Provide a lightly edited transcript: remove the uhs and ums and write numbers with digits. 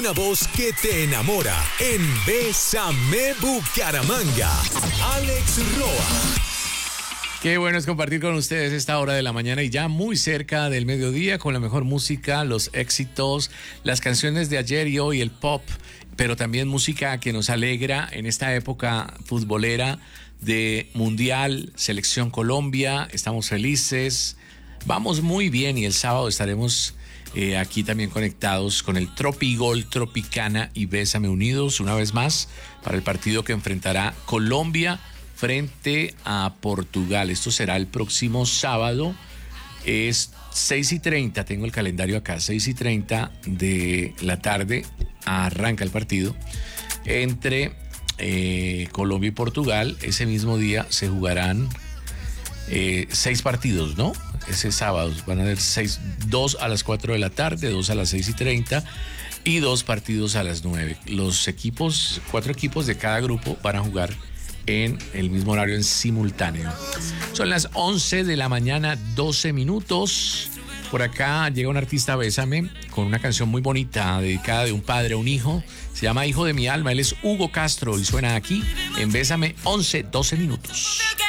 una voz que te enamora en Bésame Bucaramanga. Alex Roa. Qué bueno es compartir con ustedes esta hora de la mañana y ya muy cerca del mediodía con la mejor música, los éxitos, las canciones de ayer y hoy, el pop, pero también música que nos alegra en esta época futbolera de Mundial, Selección Colombia. Estamos felices, vamos muy bien y el sábado estaremos aquí también conectados con el Tropigol, Tropicana y Bésame unidos una vez más para el partido que enfrentará Colombia frente a Portugal. Esto será el próximo sábado, es 6:30, tengo el calendario acá, 6:30 de la tarde, arranca el partido entre Colombia y Portugal. Ese mismo día se jugarán 6 partidos, ¿no? Ese sábado van a haber 2 a las 4 de la tarde, 2 a las 6:30 y 2 partidos a las 9. Los equipos, 4 equipos de cada grupo van a jugar en el mismo horario en simultáneo. Son las 11 de la mañana, 12 minutos. Por acá llega un artista, Bésame, con una canción muy bonita dedicada de un padre a un hijo. Se llama Hijo de mi alma. Él es Hugo Castro y suena aquí en Bésame, 11, 12 minutos.